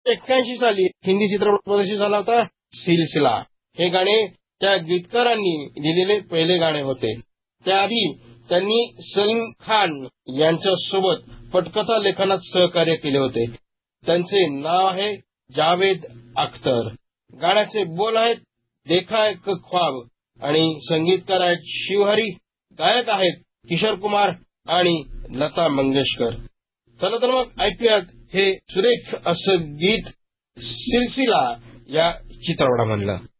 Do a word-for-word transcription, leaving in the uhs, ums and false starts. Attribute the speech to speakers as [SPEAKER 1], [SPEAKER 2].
[SPEAKER 1] एक्क्याऐंशी साली हिंदी चित्रपट प्रदर्शित झाला होता सिलसिला. हे गाणे त्या गीतकारांनी लिहिलेले पहिले गाणे होते. त्याआधी त्यांनी सलीम खान यांच्यासोबत पटकथा लेखनात सहकार्य केले होते. त्यांचे नाव आहे जावेद अख्तर. गाण्याचे बोल आहेत देखा एक ख्वाब आणि संगीतकार आहेत शिवहरी. गायक आहेत किशोर कुमार आणि लता मंगेशकर. चला तर मग ऐकूयात हे सुरेख असं गीत सिलसिला या चित्रपटामधलं.